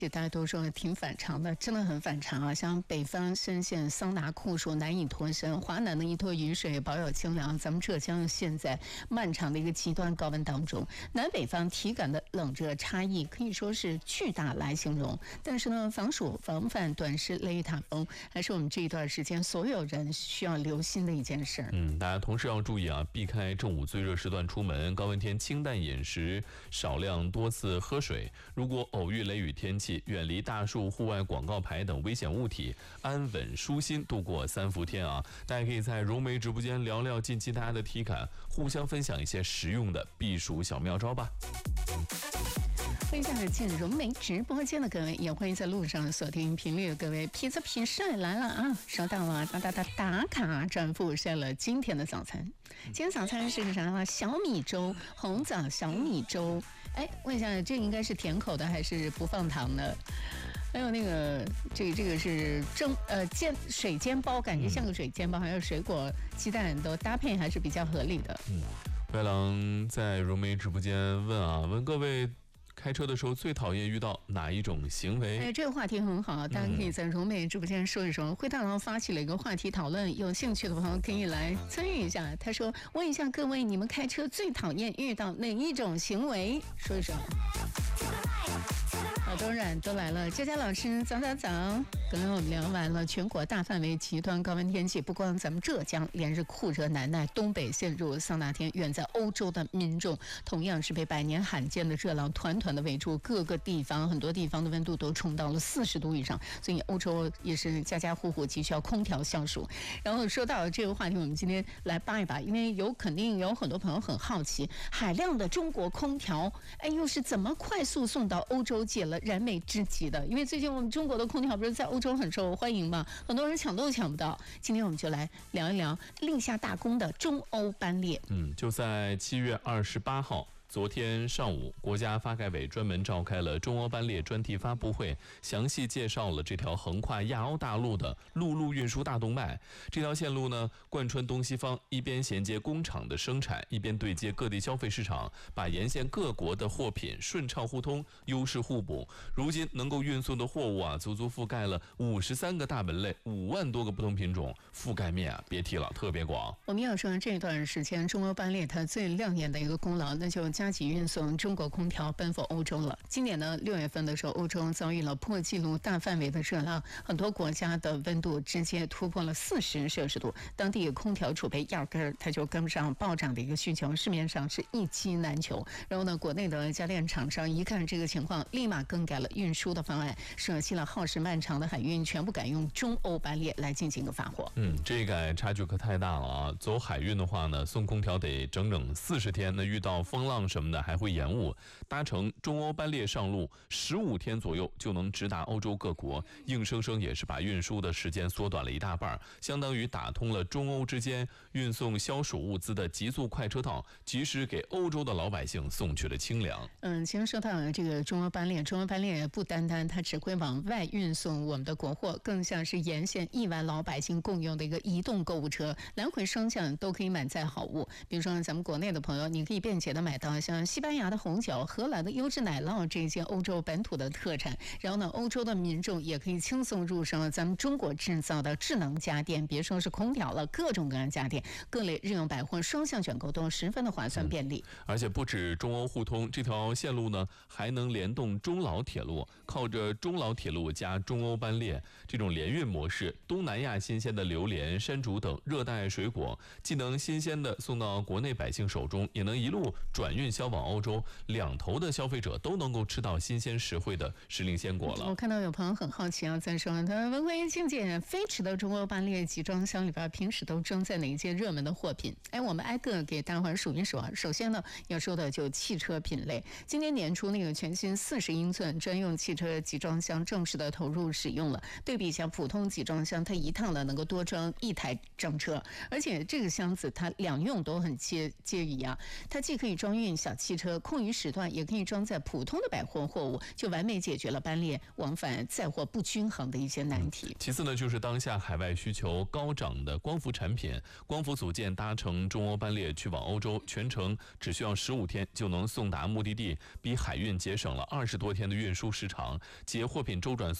大家都说挺反常的，真的很反常啊！像北方深陷桑拿酷暑难以脱身，华南的一坨雨水保有清凉，咱们浙江现在漫长的一个极端高温当中，南北方体感的冷热差异可以说是巨大来形容。但是呢，防暑防范短时雷塔风还是我们这一段时间所有人需要留心的一件事。 大家同时要注意啊，避开正午最热时段出门，高温天清淡饮食，少量多次喝水。如果偶遇雷雨天气，远离大树、户外广告牌等危险物体，安稳舒心度过3伏天啊！大家可以在融媒直播间聊聊近期大家的体感，互相分享一些实用的避暑小妙招吧。 欢迎进入融媒直播间的各位，也欢迎在路上锁定频率的各位。披萨皮帅来了啊！收到了，打卡转复晒了今天的早餐。今天早餐是个啥呢？小米粥，红枣小米粥。哎，问一下，这应该是甜口的还是不放糖的？还有那个，这个是水煎包，感觉像个水煎包，还有水果、鸡蛋都搭配还是比较合理的。 白狼在融媒直播间问各位，开车的时候最讨厌遇到哪一种行为？ 哎，这个话题很好，大家可以在融媒直播间说一说。灰大狼发起了一个话题讨论，有兴趣的朋友可以来参与一下。他说：“问一下各位，你们开车最讨厌遇到哪一种行为？说一说。”好多人都来了，佳佳老师早。刚刚我们聊完了全国大范围极端高温天气，不光咱们浙江连日酷热难耐，东北陷入桑拿天，远在欧洲的民众同样是被百年罕见的热浪团团的围住，各个地方很多地方的温度都冲到了40度以上，所以欧洲也是家家户户急需要空调消暑。然后说到这个话题，我们今天来扒一扒，因为肯定有很多朋友很好奇，海量的中国空调，又是怎么快速送到欧洲解了燃眉之急的？因为最近我们中国的空调不是在欧洲很受欢迎吗？很多人抢都抢不到。今天我们就来聊一聊立下大功的中欧班列。 就在7月28号。昨天上午，国家发改委专门召开了中欧班列专题发布会，详细介绍了这条横跨亚欧大陆的陆路运输大动脉。这条线路呢，贯穿东西方，一边衔接工厂的生产，一边对接各地消费市场，把沿线各国的货品顺畅互通，优势互补。如今能够运送的货物足足覆盖了53个大门类，5万多个不同品种，覆盖面别提了，特别广。 我们要说这段时间中欧班列它最亮眼的一个功劳，那就加急运送中国空调奔赴欧洲了。今年的6月份的时候，欧洲遭遇了破纪录大范围的热浪，很多国家的温度直接突破了40摄氏度，当地空调储备压根儿它就跟不上暴涨的一个需求，市面上是一机难求。然后呢，国内的家电厂商一看这个情况，立马更改了运输的方案，舍弃了耗时漫长的海运，全部改用中欧班列来进行一个发货。 这一改差距可太大了啊！走海运的话呢，送空调得整整40天，那遇到风浪什么的还会延误。搭乘中欧班列上路15天左右就能直达欧洲各国，硬生生也是把运输的时间缩短了一大半，相当于打通了中欧之间运送消暑物资的急速快车道，及时给欧洲的老百姓送去了清凉。 其实说到这个中欧班列不单单它只会往外运送我们的国货，更像是沿线亿万老百姓共用的一个移动购物车，来回双向都可以满载好物。比如说咱们国内的朋友，你可以便捷的买到像西班牙的红酒、荷兰的优质奶酪这些欧洲本土的特产，然后呢，欧洲的民众也可以轻松入手咱们中国制造的智能家电，别说是空调了，各种各样家电、各类日用百货双向选购都十分的划算便利。 而且不止中欧互通，这条线路呢还能联动中老铁路，靠着中老铁路加中欧班列这种联运模式，东南亚新鲜的榴莲、山竹等热带水果，既能新鲜的送到国内百姓手中，也能一路转运销往欧洲，两头的消费者都能够吃到新鲜实惠的时令鲜果了。 我看到有朋友很好奇在说，他文辉静姐，飞驰的中欧班列集装箱里边平时都装在哪一件热门的货品？我们挨个给大伙儿数一数啊。首先呢，要说的就汽车品类，今年年初那个全新40英寸专用汽车集装箱正式的投入使用了。对比一下普通集装箱，它一趟呢能够多装1台整车，而且这个箱子它两用都很介意啊，它既可以装运运小汽车，空余时段也可以装载普通的百货货物，就完美解决了班列往返载货不均衡的一些难题。 其次呢，就是当下海外需求高涨的光伏产品，光伏组件搭乘中欧班列去往欧洲，全程只需要15天就能送达目的地，比海运节省了20多天的运输时长，且货品周转